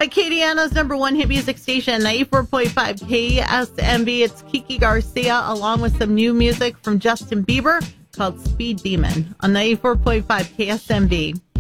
Acadiana's number one hit music station, 94.5 KSMB. It's Kiki Garcia along with some new music from Justin Bieber called Speed Demon on 94.5 KSMB.